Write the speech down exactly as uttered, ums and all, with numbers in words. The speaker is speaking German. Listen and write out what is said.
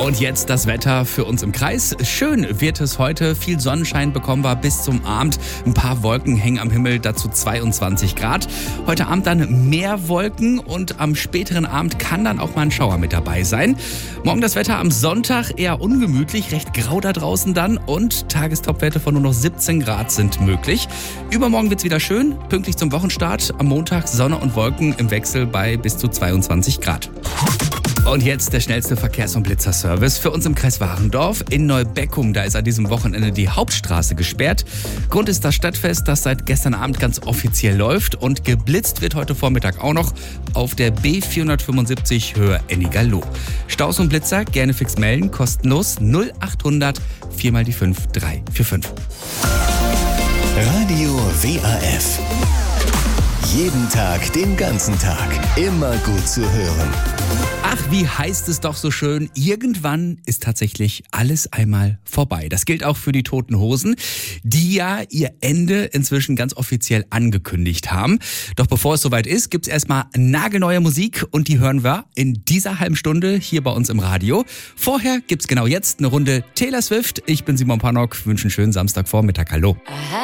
Und jetzt das Wetter für uns im Kreis. Schön wird es heute. Viel Sonnenschein bekommen wir bis zum Abend. Ein paar Wolken hängen am Himmel, dazu zweiundzwanzig Grad. Heute Abend dann mehr Wolken und am späteren Abend kann dann auch mal ein Schauer mit dabei sein. Morgen das Wetter am Sonntag eher ungemütlich, recht grau da draußen dann und Tagestopwerte von nur noch siebzehn Grad sind möglich. Übermorgen wird's wieder schön, pünktlich zum Wochenstart. Am Montag Sonne und Wolken im Wechsel bei bis zu zweiundzwanzig Grad. Und jetzt der schnellste Verkehrs- und Blitzerservice für uns im Kreis Warendorf. In Neubeckum, da ist an diesem Wochenende die Hauptstraße gesperrt. Grund ist das Stadtfest, das seit gestern Abend ganz offiziell läuft. Und geblitzt wird heute Vormittag auch noch auf der B vierhundertfünfundsiebzig Höhe Ennigerloh. Staus und Blitzer gerne fix melden, kostenlos null achthundert vier mal die fünf drei vier fünf. Radio W A F. Jeden Tag, den ganzen Tag. Immer gut zu hören. Ach, wie heißt es doch so schön, irgendwann ist tatsächlich alles einmal vorbei. Das gilt auch für die Toten Hosen, die ja ihr Ende inzwischen ganz offiziell angekündigt haben. Doch bevor es soweit ist, gibt's erstmal nagelneue Musik und die hören wir in dieser halben Stunde hier bei uns im Radio. Vorher gibt's genau jetzt eine Runde Taylor Swift. Ich bin Simon Pannock, wünsche einen schönen Samstagvormittag. Hallo.